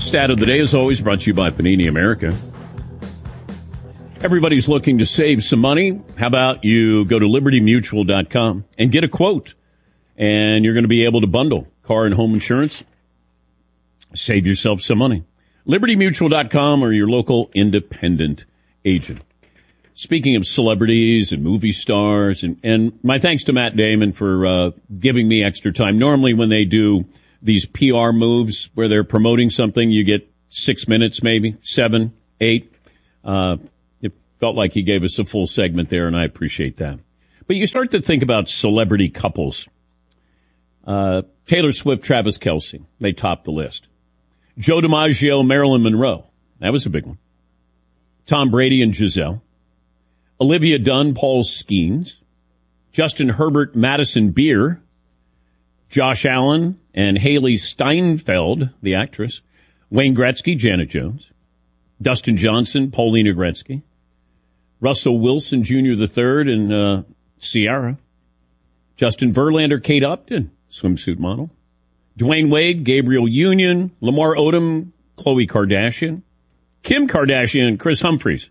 Stat of the day is always brought to you by Panini America. Everybody's looking to save some money. How about you go to libertymutual.com and get a quote? And you're going to be able to bundle car and home insurance. Save yourself some money. libertymutual.com or your local independent agent. Speaking of celebrities and movie stars, and my thanks to Matt Damon for giving me extra time. Normally when they do these PR moves where they're promoting something, you get 6 minutes, maybe 7, 8. It felt like he gave us a full segment there, and I appreciate that. But you start to think about celebrity couples. Taylor Swift, Travis Kelce, they topped the list. Joe DiMaggio, Marilyn Monroe, that was a big one. Tom Brady and Giselle. Olivia Dunn, Paul Skeens. Justin Herbert, Madison Beer. Josh Allen and Haley Steinfeld, the actress. Wayne Gretzky, Janet Jones. Dustin Johnson, Paulina Gretzky. Russell Wilson Jr. III and Ciara. Justin Verlander, Kate Upton, swimsuit model. Dwayne Wade, Gabriel Union. Lamar Odom, Khloe Kardashian. Kim Kardashian, Chris Humphries.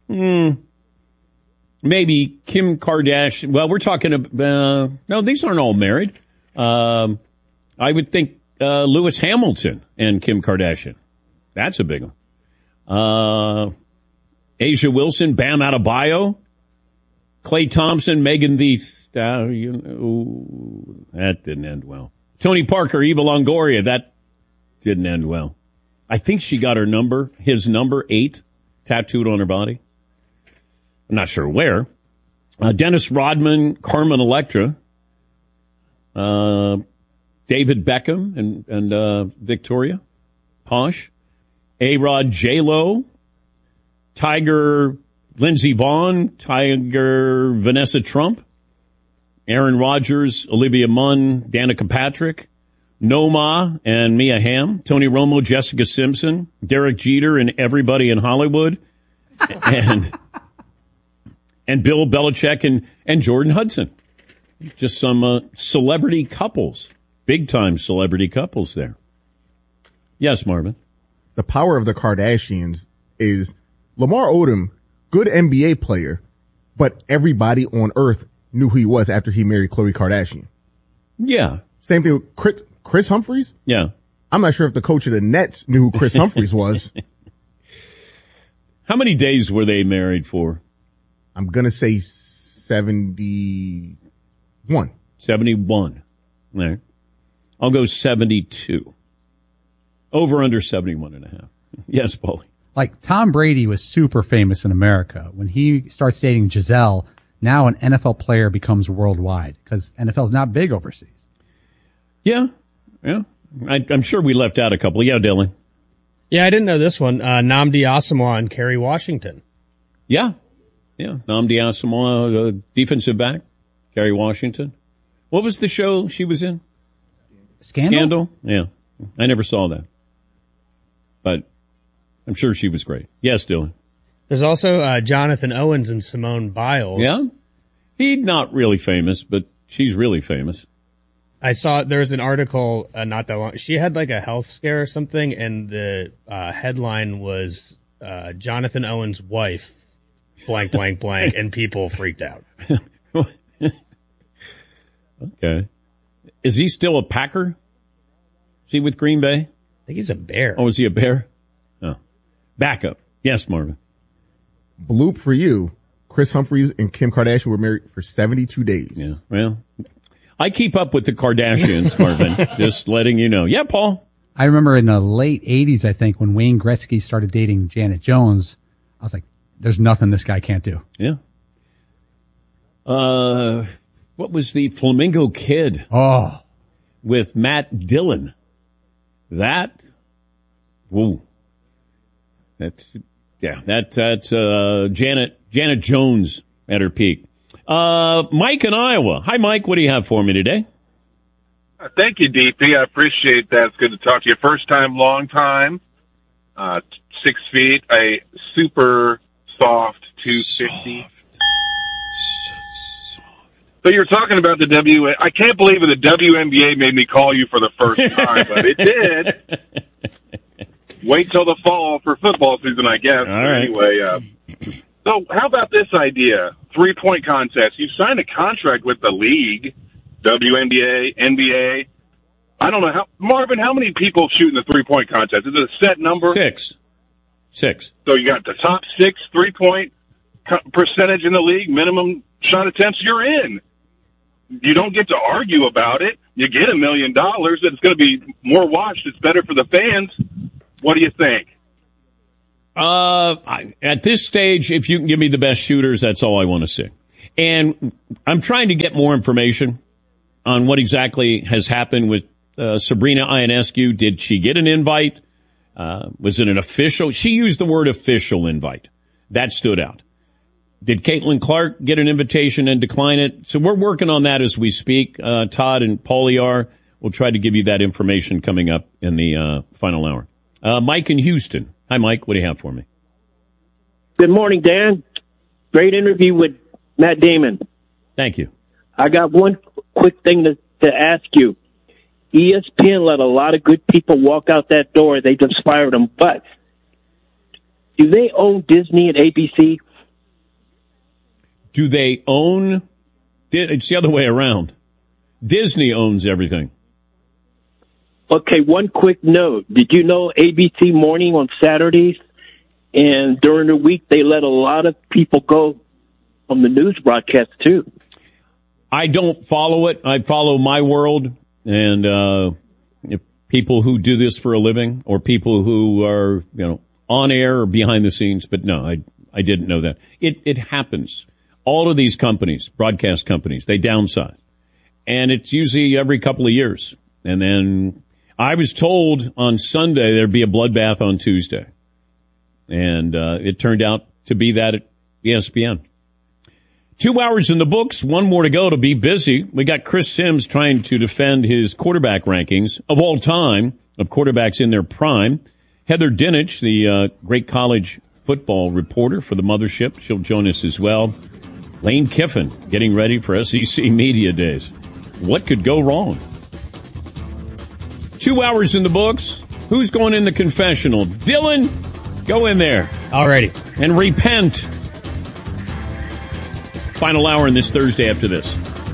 Maybe Kim Kardashian. Well, we're talking about, no, these aren't all married. I would think Lewis Hamilton and Kim Kardashian. That's a big one. Asia Wilson, Bam Adebayo. Klay Thompson, Megan Thee Stallion. Ooh, that didn't end well. Tony Parker, Eva Longoria. That didn't end well. I think she got his number 8, tattooed on her body. I'm not sure where. Dennis Rodman, Carmen Electra. David Beckham and Victoria. Posh. A-Rod, J-Lo. Tiger, Lindsey Vonn. Tiger, Vanessa Trump. Aaron Rodgers, Olivia Munn, Danica Patrick. Noma and Mia Hamm. Tony Romo, Jessica Simpson. Derek Jeter and everybody in Hollywood. And Bill Belichick and Jordan Hudson. Just some celebrity couples. Big-time celebrity couples there. Yes, Marvin. The power of the Kardashians is Lamar Odom, good NBA player, but everybody on earth knew who he was after he married Khloe Kardashian. Yeah. Same thing with Chris Humphries. Yeah. I'm not sure if the coach of the Nets knew who Chris Humphries was. How many days were they married for? I'm going to say 71. 71. There. I'll go 72. Over under 71 and a half. Yes, Paulie. Like Tom Brady was super famous in America. When he starts dating Giselle, now an NFL player becomes worldwide because NFL's not big overseas. Yeah. Yeah. I'm sure we left out a couple. Yeah, Dylan. Yeah, I didn't know this one. Nnamdi Asomugha and Kerry Washington. Yeah. Yeah. Nnamdi Asomugha, defensive back. Kerry Washington. What was the show she was in? Scandal? Yeah. I never saw that. But I'm sure she was great. Yes, Dylan. There's also Jonathan Owens and Simone Biles. Yeah? He's not really famous, but she's really famous. I saw there was an article not that long. She had like a health scare or something, and the headline was Jonathan Owens' wife, blank, blank, blank, and people freaked out. Okay. Is he still a Packer? Is he with Green Bay? I think he's a Bear. Oh, is he a Bear? Oh. Backup. Yes, Marvin. Bloop for you. Chris Humphries and Kim Kardashian were married for 72 days. Yeah. Well, I keep up with the Kardashians, Marvin. Just letting you know. Yeah, Paul. I remember in the late 80s, I think, when Wayne Gretzky started dating Janet Jones, I was like, there's nothing this guy can't do. Yeah. What was the Flamingo Kid? Oh. With Matt Dillon. That, whoa. That's Janet Jones at her peak. Mike in Iowa. Hi, Mike. What do you have for me today? Thank you, DP. I appreciate that. It's good to talk to you. First time, long time. 6 feet, a super soft 250. So you're talking about the I can't believe the WNBA made me call you for the first time, but it did. wait till the fall for football season, I guess. All right. Anyway, so how about this idea? 3-point contest. You signed a contract with the league, WNBA, NBA. I don't know Marvin, how many people shoot in the 3-point contest? Is it a set number? Six. So you got the top 6 3-point percentage in the league, minimum shot attempts, you're in. You don't get to argue about it. You get $1 million. It's going to be more watched. It's better for the fans. What do you think? At this stage, if you can give me the best shooters, that's all I want to see. And I'm trying to get more information on what exactly has happened with Sabrina Ionescu. Did she get an invite? Was it an official? She used the word official invite. That stood out. Did Caitlin Clark get an invitation and decline it? So we're working on that as we speak. Todd and Paulie are. We'll try to give you that information coming up in the final hour. Mike in Houston. Hi, Mike. What do you have for me? Good morning, Dan. Great interview with Matt Damon. Thank you. I got one quick thing to ask you. ESPN let a lot of good people walk out that door. They just fired them. But do they own Disney and ABC? Do they own? It's the other way around. Disney owns everything. Okay, one quick note. Did you know ABC Morning on Saturdays and during the week they let a lot of people go from the news broadcast too? I don't follow it. I follow My World and people who do this for a living or people who are, on air or behind the scenes. But no, I didn't know that. It happens. All of these companies, broadcast companies, they downsize. And it's usually every couple of years. And then I was told on Sunday there'd be a bloodbath on Tuesday. And it turned out to be that at ESPN. 2 hours in the books, one more to go to be busy. We got Chris Sims trying to defend his quarterback rankings of all time of quarterbacks in their prime. Heather Dinich, the great college football reporter for the mothership, she'll join us as well. Lane Kiffin getting ready for SEC Media Days. What could go wrong? 2 hours in the books. Who's going in the confessional? Dylan, go in there. Alrighty. And repent. Final hour in this Thursday after this.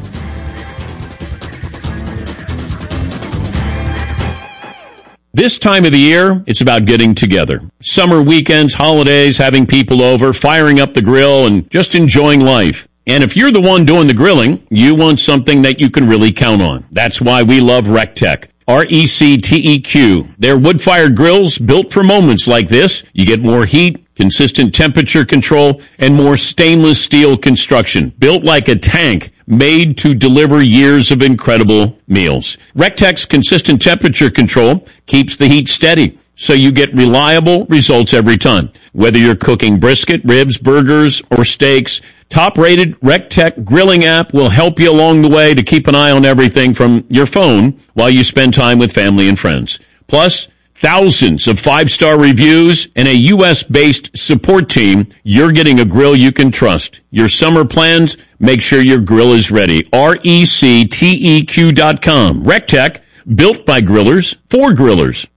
This time of the year, it's about getting together. Summer weekends, holidays, having people over, firing up the grill, and just enjoying life. And if you're the one doing the grilling, you want something that you can really count on. That's why we love RecTech. RecTeq. They're wood-fired grills built for moments like this. You get more heat, consistent temperature control, and more stainless steel construction. Built like a tank, made to deliver years of incredible meals. RecTech's consistent temperature control keeps the heat steady, so you get reliable results every time. Whether you're cooking brisket, ribs, burgers, or steaks, top-rated RecTech grilling app will help you along the way to keep an eye on everything from your phone while you spend time with family and friends. Plus, thousands of 5-star reviews and a U.S.-based support team. You're getting a grill you can trust. Your summer plans, make sure your grill is ready. RecTeq.com. RecTech, built by grillers for grillers.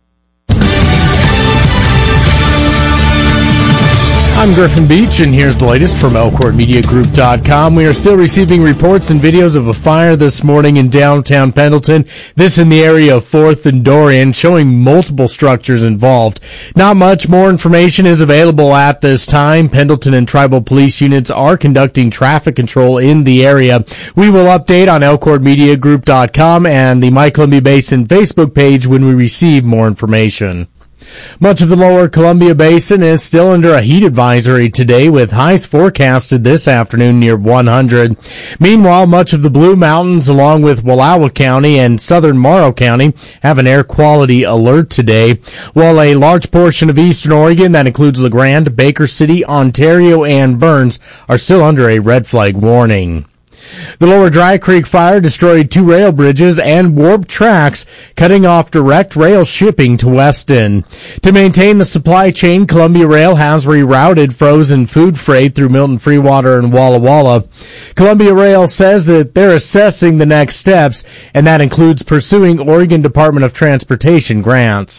I'm Griffin Beach, and here's the latest from ElkhortMediaGroup.com. We are still receiving reports and videos of a fire this morning in downtown Pendleton. This in the area of 4th and Dorian, showing multiple structures involved. Not much more information is available at this time. Pendleton and tribal police units are conducting traffic control in the area. We will update on ElkhortMediaGroup.com and the My-Columbia Basin Facebook page when we receive more information. Much of the lower Columbia Basin is still under a heat advisory today, with highs forecasted this afternoon near 100. Meanwhile, much of the Blue Mountains, along with Wallowa County and southern Morrow County, have an air quality alert today, while a large portion of eastern Oregon, that includes LeGrand, Baker City, Ontario, and Burns, are still under a red flag warning. The Lower Dry Creek fire destroyed 2 rail bridges and warped tracks, cutting off direct rail shipping to Weston. To maintain the supply chain, Columbia Rail has rerouted frozen food freight through Milton Freewater and Walla Walla. Columbia Rail says that they're assessing the next steps, and that includes pursuing Oregon Department of Transportation grants.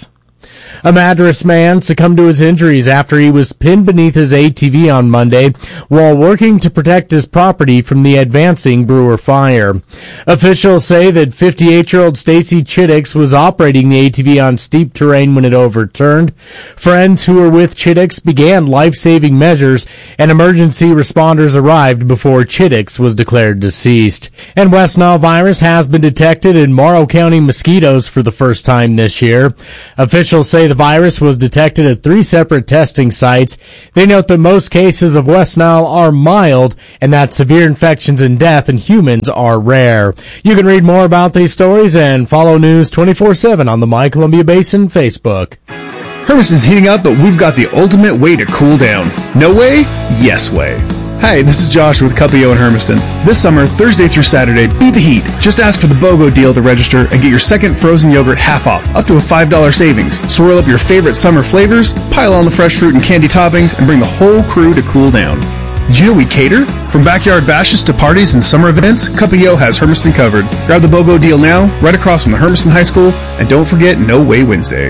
A Madras man succumbed to his injuries after he was pinned beneath his ATV on Monday while working to protect his property from the advancing Brewer fire. Officials say that 58-year-old Stacy Chiddix was operating the ATV on steep terrain when it overturned. Friends who were with Chiddix began life-saving measures, and emergency responders arrived before Chiddix was declared deceased. And West Nile virus has been detected in Morrow County mosquitoes for the first time this year. Officials say the virus was detected at 3 separate testing sites. They note that most cases of West Nile are mild and that severe infections and death in humans are rare. You can read more about these stories and follow News 24/7 on the My Columbia Basin Facebook. Hermiston's heating up, but we've got the ultimate way to cool down. No way? Yes way. Hi, this is Josh with Cuppio in Hermiston. This summer, Thursday through Saturday, beat the heat. Just ask for the BOGO deal to register and get your second frozen yogurt half off, up to a $5 savings. Swirl up your favorite summer flavors, pile on the fresh fruit and candy toppings, and bring the whole crew to cool down. Did you know we cater? From backyard bashes to parties and summer events, Cuppio has Hermiston covered. Grab the BOGO deal now, right across from the Hermiston High School, and don't forget No Way Wednesday.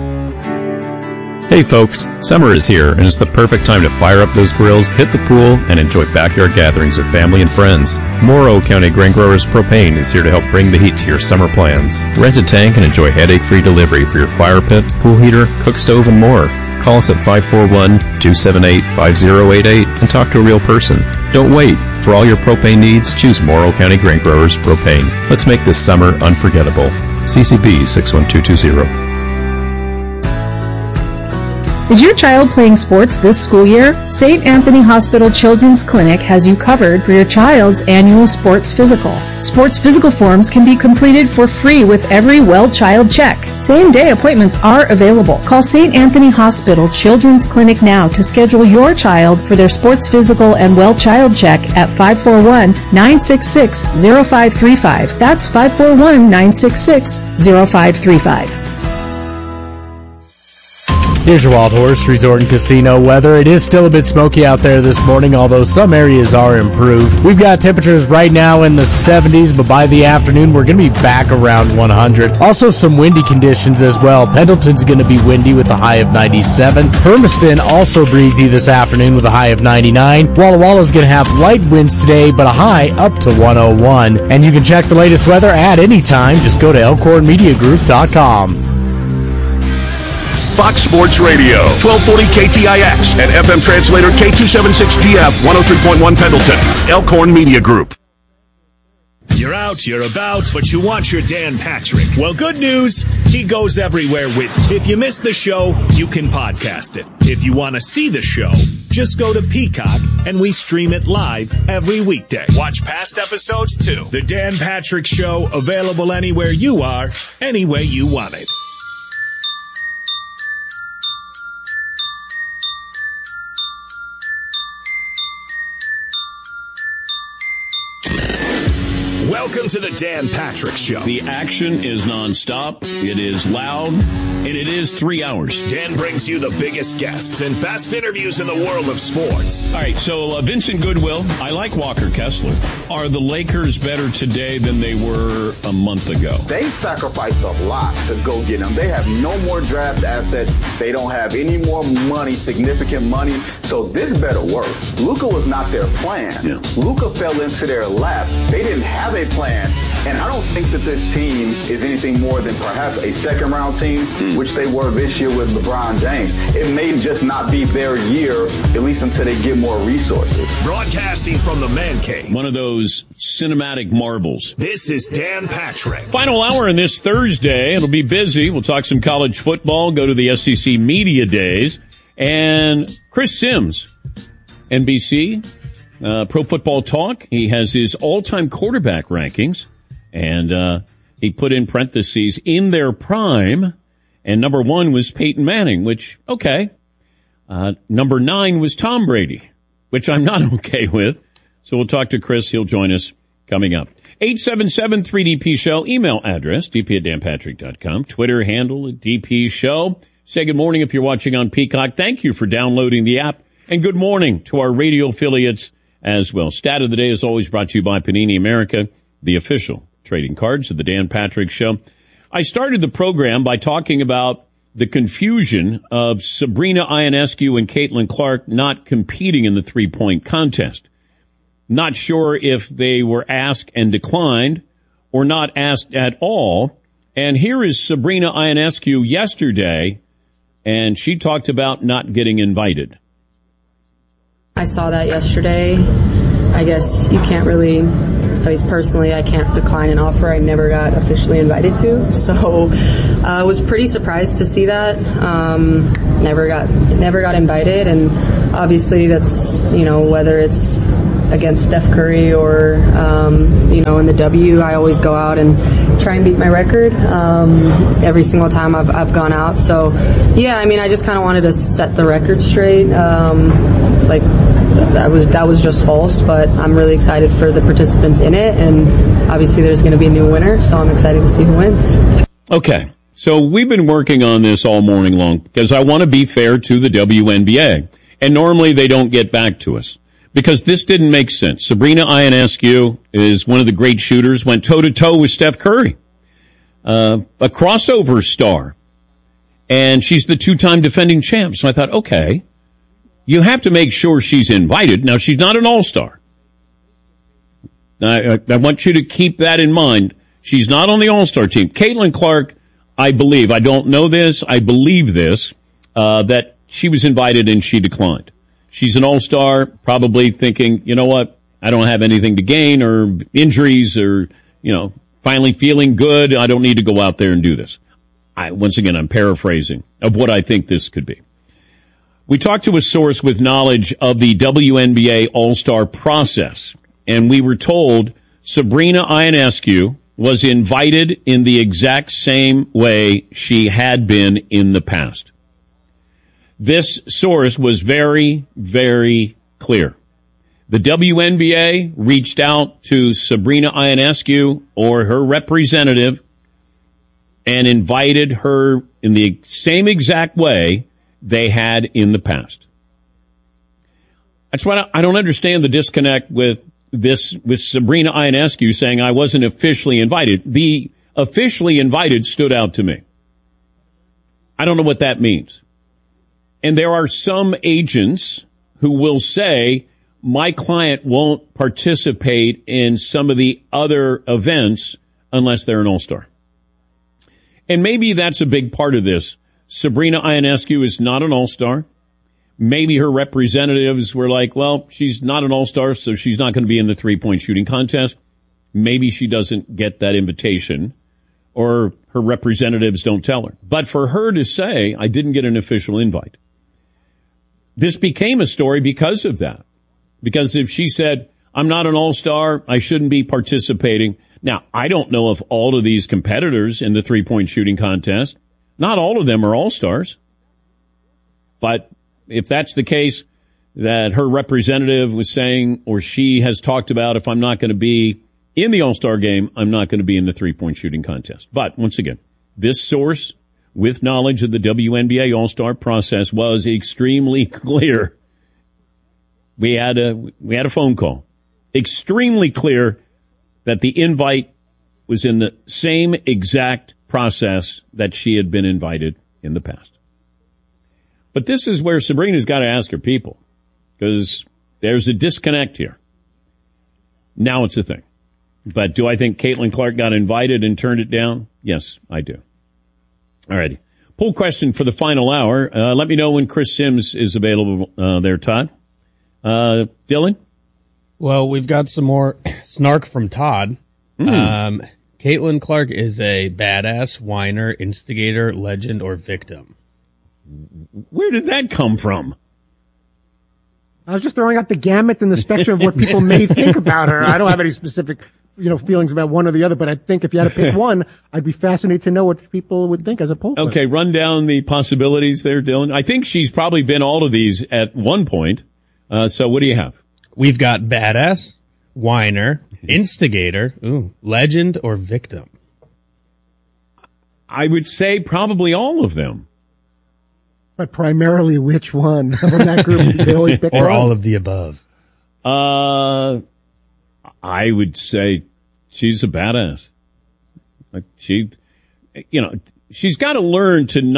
Hey folks, summer is here and it's the perfect time to fire up those grills, hit the pool, and enjoy backyard gatherings with family and friends. Morrow County Grain Growers Propane is here to help bring the heat to your summer plans. Rent a tank and enjoy headache-free delivery for your fire pit, pool heater, cook stove, and more. Call us at 541-278-5088 and talk to a real person. Don't wait. For all your propane needs, choose Morrow County Grain Growers Propane. Let's make this summer unforgettable. CCB 61220. Is your child playing sports this school year? St. Anthony Hospital Children's Clinic has you covered for your child's annual sports physical. Sports physical forms can be completed for free with every well child check. Same-day appointments are available. Call St. Anthony Hospital Children's Clinic now to schedule your child for their sports physical and well child check at 541-966-0535. That's 541-966-0535. Here's your Wild Horse Resort and Casino weather. It is still a bit smoky out there this morning, although some areas are improved. We've got temperatures right now in the 70s, but by the afternoon, we're going to be back around 100. Also, some windy conditions as well. Pendleton's going to be windy with a high of 97. Hermiston also breezy this afternoon with a high of 99. Walla Walla's going to have light winds today, but a high up to 101. And you can check the latest weather at any time. Just go to elkhornmediagroup.com. Fox Sports Radio, 1240 KTIX, and FM translator K276GF, 103.1 Pendleton, Elkhorn Media Group. You're out, you're about, but you want your Dan Patrick. Well, good news, he goes everywhere with you. If you missed the show, you can podcast it. If you want to see the show, just go to Peacock, and we stream it live every weekday. Watch past episodes, too. The Dan Patrick Show, available anywhere you are, any way you want it. Welcome to the Dan Patrick Show. The action is nonstop, it is loud, and it is 3 hours. Dan brings you the biggest guests and best interviews in the world of sports. All right, so Vincent Goodwill, I like Walker Kessler. Are the Lakers better today than they were a month ago? They sacrificed a lot to go get him. They have no more draft assets. They don't have any more money, significant money. So this better work. Luka was not their plan. Yeah. Luka fell into their lap. They didn't have a plan. And I don't think that this team is anything more than perhaps a second-round team, which they were this year with LeBron James. It may just not be their year, at least until they get more resources. Broadcasting from the Man Cave. One of those cinematic marvels. This is Dan Patrick. Final hour on this Thursday. It'll be busy. We'll talk some college football, go to the SEC Media Days. And Chris Sims, NBC, Pro Football Talk. He has his all-time quarterback rankings. And he put in parentheses, in their prime, and number 1 was Peyton Manning, which, okay. Number 9 was Tom Brady, which I'm not okay with. So we'll talk to Chris. He'll join us coming up. 877-3DP Show, email address, dp@danpatrick.com, Twitter handle at DP Show. Say good morning if you're watching on Peacock. Thank you for downloading the app, and good morning to our radio affiliates as well. Stat of the day is always brought to you by Panini America, the official trading cards of the Dan Patrick Show. I started the program by talking about the confusion of Sabrina Ionescu and Caitlin Clark not competing in the three-point contest. Not sure if they were asked and declined or not asked at all. And here is Sabrina Ionescu yesterday, and she talked about not getting invited. I saw that yesterday. I guess you can't really, at least personally, I can't decline an offer I never got officially invited to. So I was pretty surprised to see that. Never got invited, and obviously that's, whether it's against Steph Curry or, in the W, I always go out and try and beat my record every single time I've gone out. So, yeah, I just kind of wanted to set the record straight. That was just false, but I'm really excited for the participants in it, and obviously there's going to be a new winner, so I'm excited to see who wins. Okay, so we've been working on this all morning long because I want to be fair to the WNBA, and normally they don't get back to us because this didn't make sense. Sabrina Ionescu is one of the great shooters, went toe-to-toe with Steph Curry, a crossover star, and she's the two-time defending champ. So I thought, okay, you have to make sure she's invited. Now, she's not an all-star. I want you to keep that in mind. She's not on the all-star team. Caitlin Clark, I believe, I don't know this, I believe this, that she was invited and she declined. She's an all-star, probably thinking, you know what, I don't have anything to gain or injuries or, finally feeling good. I don't need to go out there and do this. Once again, I'm paraphrasing of what I think this could be. We talked to a source with knowledge of the WNBA All-Star process, and we were told Sabrina Ionescu was invited in the exact same way she had been in the past. This source was very, very clear. The WNBA reached out to Sabrina Ionescu or her representative and invited her in the same exact way they had in the past. That's why I don't understand the disconnect with Sabrina Ionescu saying I wasn't officially invited. The officially invited stood out to me. I don't know what that means. And there are some agents who will say my client won't participate in some of the other events unless they're an all-star. And maybe that's a big part of this. Sabrina Ionescu is not an all-star. Maybe her representatives were like, well, she's not an all-star, so she's not going to be in the three-point shooting contest. Maybe she doesn't get that invitation, or her representatives don't tell her. But for her to say, I didn't get an official invite, this became a story because of that. Because if she said, I'm not an all-star, I shouldn't be participating. Now, I don't know if all of these competitors in the three-point shooting contest, not all of them are all-stars. But if that's the case, that her representative was saying, or she has talked about, if I'm not going to be in the all-star game, I'm not going to be in the three-point shooting contest. But once again, this source with knowledge of the WNBA all-star process was extremely clear. We had a phone call. Extremely clear that the invite was in the same exact process that she had been invited in the past. But this is where Sabrina's got to ask her people, because there's a disconnect here. Now it's a thing. But do I think Caitlin Clark got invited and turned it down? Yes, I do. All righty. Poll question for the final hour. Let me know when Chris Sims is available there, Todd. Dylan? Well, we've got some more snark from Todd. Caitlin Clark is a badass, whiner, instigator, legend, or victim. Where did that come from? I was just throwing out the gamut and the spectrum of what people may think about her. I don't have any specific, feelings about one or the other, but I think if you had to pick one, I'd be fascinated to know what people would think as a poll. Okay, run down the possibilities there, Dylan. I think she's probably been all of these at one point. So what do you have? We've got badass, whiner, instigator, legend, or victim. I would say probably all of them. But primarily which one from that group? They always pick or one. All of the above. I would say she's a badass. She's got to learn to not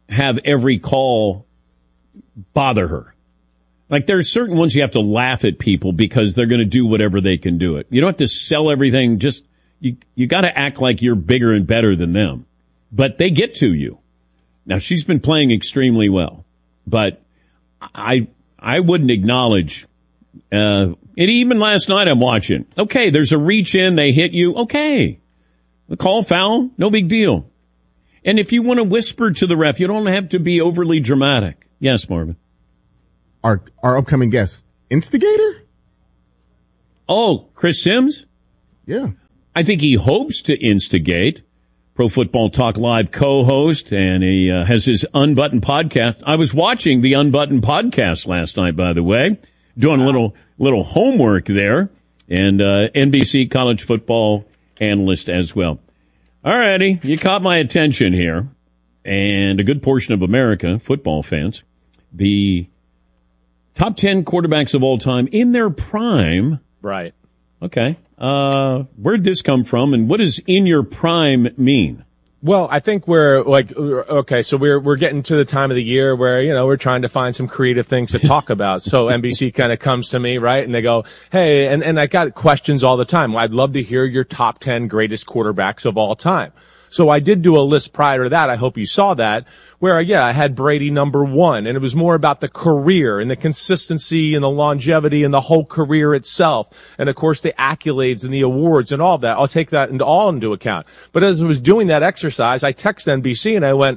have every call bother her. Like, there are certain ones you have to laugh at people because they're going to do whatever they can do it. You don't have to sell everything. Just, you got to act like you're bigger and better than them. But they get to you. Now, she's been playing extremely well. But I wouldn't acknowledge, and even last night I'm watching. Okay, there's a reach in, they hit you. Okay. The call foul, no big deal. And if you want to whisper to the ref, you don't have to be overly dramatic. Yes, Marvin. Our upcoming guest, instigator? Oh, Chris Sims? Yeah. I think he hopes to instigate. Pro Football Talk Live co-host, and he has his Unbuttoned podcast. I was watching the Unbuttoned podcast last night, by the way, doing a little homework there, and NBC college football analyst as well. All righty, you caught my attention here, and a good portion of America, football fans. The top 10 quarterbacks of all time in their prime. Right. Okay. Where'd this come from, and what does in your prime mean? Well, I think we're getting to the time of the year where, we're trying to find some creative things to talk about. So NBC kind of comes to me, right? And they go, hey, and I got questions all the time. Well, I'd love to hear your top 10 greatest quarterbacks of all time. So I did do a list prior to that. I hope you saw that, where, I had Brady number 1, and it was more about the career and the consistency and the longevity and the whole career itself. And of course, the accolades and the awards and all that. I'll take that all into account. But as I was doing that exercise, I texted NBC and I went,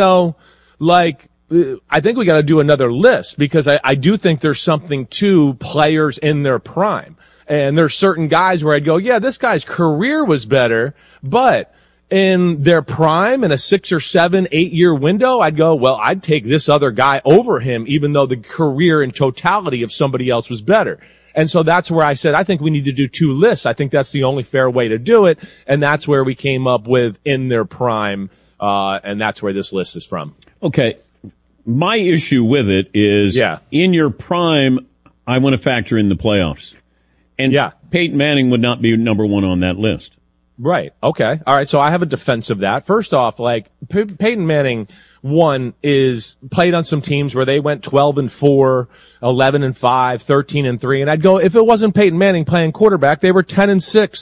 I think we got to do another list, because I do think there's something to players in their prime. And there's certain guys where I'd go, yeah, this guy's career was better, but in their prime, in a 6 or 7, 8 year window, I'd go, well, I'd take this other guy over him, even though the career in totality of somebody else was better. And so that's where I said, I think we need to do 2 lists. I think that's the only fair way to do it. And that's where we came up with in their prime. And that's where this list is from. Okay. My issue with it is, in your prime, I want to factor in the playoffs. And Peyton Manning would not be number 1 on that list. Right. Okay. All right. So I have a defense of that. First off, Peyton Manning, 1, is played on some teams where they went 12-4, 11-5, 13-3. And I'd go, if it wasn't Peyton Manning playing quarterback, they were 10-6,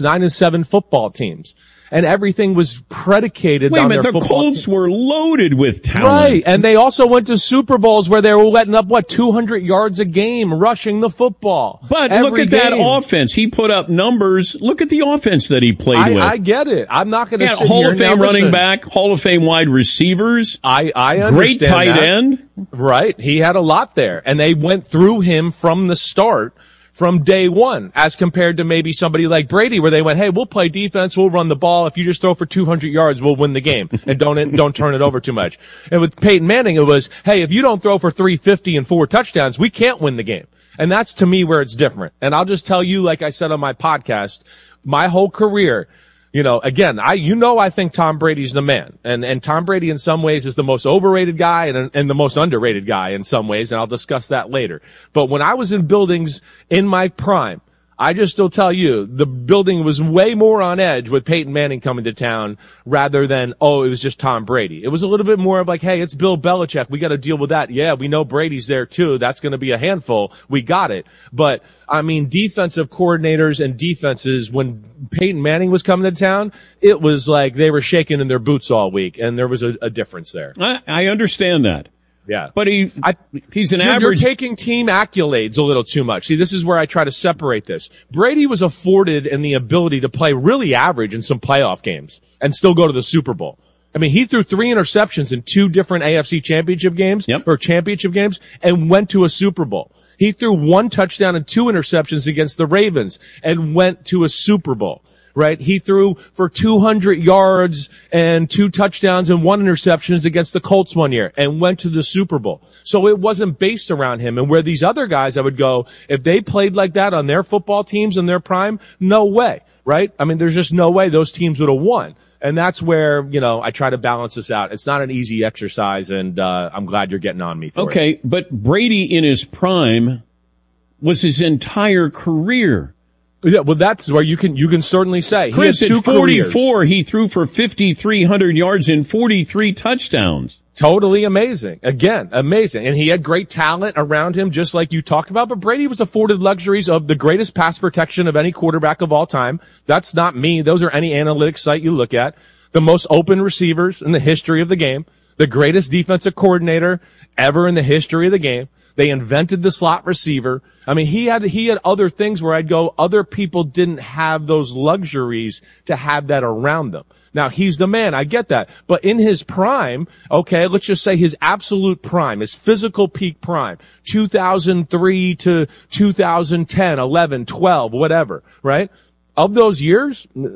9-7 football teams. And everything was predicated on their football. The Colts were loaded with talent. Right. And they also went to Super Bowls where they were letting up, 200 yards a game rushing the football. But look at that offense. He put up numbers. Look at the offense that he played with. I get it. I'm not going to sit Hall here of Fame running back, Hall of Fame wide receivers. I understand great tight end. Right. He had a lot there. And they went through him from the start, from day one, as compared to maybe somebody like Brady, where they went, hey, we'll play defense, we'll run the ball. If you just throw for 200 yards, we'll win the game, and don't turn it over too much. And with Peyton Manning, it was, hey, if you don't throw for 350 and 4 touchdowns, we can't win the game. And that's, to me, where it's different. And I'll just tell you, like I said on my podcast, my whole career, again, I think Tom Brady's the man. And Tom Brady in some ways is the most overrated guy and the most underrated guy in some ways, and I'll discuss that later. But when I was in buildings in my prime, I just still tell you, the building was way more on edge with Peyton Manning coming to town rather than, it was just Tom Brady. It was a little bit more of like, hey, it's Bill Belichick. We got to deal with that. Yeah, we know Brady's there too. That's going to be a handful. We got it. But, defensive coordinators and defenses, when Peyton Manning was coming to town, it was like they were shaking in their boots all week, and there was a difference there. I understand that. Yeah. But he's an average. You're taking team accolades a little too much. See, this is where I try to separate this. Brady was afforded in the ability to play really average in some playoff games and still go to the Super Bowl. He threw 3 interceptions in 2 different AFC championship games or championship games and went to a Super Bowl. He threw 1 touchdown and 2 interceptions against the Ravens and went to a Super Bowl. Right? He threw for 200 yards and 2 touchdowns and 1 interception against the Colts one year and went to the Super Bowl. So it wasn't based around him. And where these other guys, I would go, if they played like that on their football teams in their prime, no way. Right? There's just no way those teams would have won. And that's where, I try to balance this out. It's not an easy exercise, and I'm glad you're getting on me for it. Okay, but Brady in his prime was his entire career. Yeah, well, that's where you can certainly say. Chris, he had 2 at 44, careers. He threw for 5,300 yards and 43 touchdowns. Totally amazing. Again, amazing. And he had great talent around him, just like you talked about. But Brady was afforded luxuries of the greatest pass protection of any quarterback of all time. That's not me. Those are any analytics site you look at. The most open receivers in the history of the game. The greatest defensive coordinator ever in the history of the game. They invented the slot receiver. I mean, he had other things where I'd go, other people didn't have those luxuries to have that around them. Now, he's the man. I get that. But in his prime, okay, let's just say his absolute prime, his physical peak prime, 2003 to 2010, 11, 12, whatever, right? Of those years,